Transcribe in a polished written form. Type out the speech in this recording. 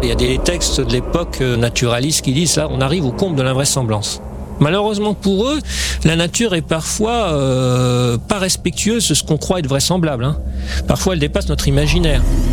Il y a des textes de l'époque naturalistes qui disent là, on arrive au comble de l'invraisemblance. Malheureusement pour eux, la nature est parfois pas respectueuse de ce qu'on croit être vraisemblable. Parfois, elle dépasse notre imaginaire.